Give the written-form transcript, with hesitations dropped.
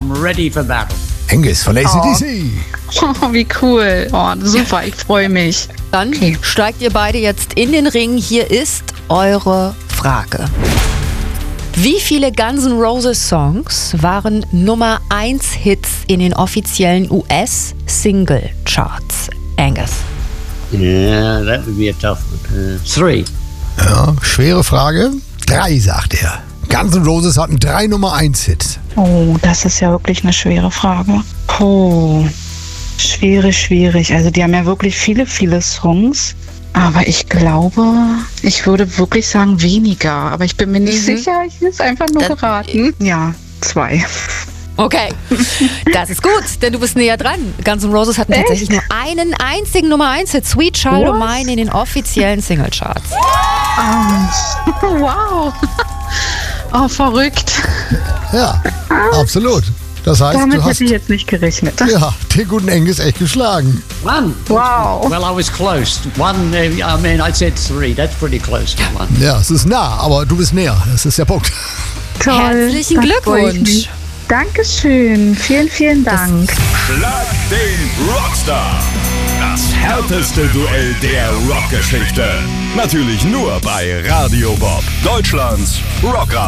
I'm ready for battle. Angus von AC/DC. Oh, wie cool. Oh, super, ich freue mich. Dann steigt ihr beide jetzt in den Ring. Hier ist eure Frage. Wie viele Guns N' Roses Songs waren Nummer 1 Hits in den offiziellen US-Single-Charts? Angus. Yeah, that would be a tough one. 3. Ja, schwere Frage. 3, sagt er. Guns N' Roses hatten 3 Nummer 1 Hits. Oh, das ist ja wirklich eine schwere Frage. Oh, schwierig. Also die haben ja wirklich viele Songs. Aber ich glaube, ich würde wirklich sagen weniger. Aber ich bin mir nicht sicher. Ich will es einfach nur geraten. Ja, 2. Okay, das ist gut, denn du bist näher dran. Guns N' Roses hatten tatsächlich nur einen einzigen Nummer 1 Hit, Sweet Child O' Mine, in den offiziellen Singlecharts. Wow. Oh, verrückt. Ja, absolut. Das heißt, Damit du hast hätte ich jetzt nicht gerechnet. den guten Angus echt geschlagen. 1. Wow. Well, I was close. 1, I said 3. That's pretty close to 1. Ja, es ist nah, aber du bist näher. Das ist der Punkt. Toll. Herzlichen da freu ich Glückwunsch. mich. Dankeschön. Vielen Dank. Schlag den Rockstar. Das härteste Duell der Rockgeschichte. Natürlich nur bei Radio Bob, Deutschlands Rockradio.